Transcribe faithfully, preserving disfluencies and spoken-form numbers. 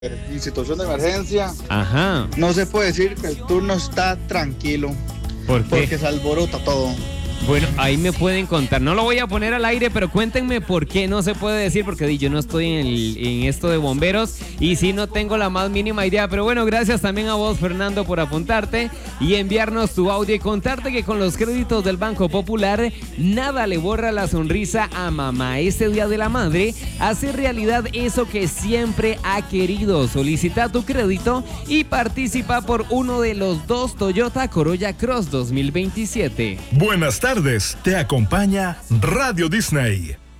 En situación de emergencia, Ajá. no se puede decir que el turno está tranquilo, ¿Por qué? porque se alborota todo. Bueno, ahí me pueden contar. No lo voy a poner al aire, pero cuéntenme por qué no se puede decir, porque di, yo no estoy en, el- en esto de bomberos y sí no tengo la más mínima idea. Pero bueno, gracias también a vos, Fernando, por apuntarte y enviarnos tu audio y contarte que con los créditos del Banco Popular, nada le borra la sonrisa a mamá. Este Día de la Madre, hace realidad eso que siempre ha querido. Solicita tu crédito y participa por uno de los dos Toyota Corolla Cross dos mil veintisiete. Buenas tardes, te acompaña Radio Disney.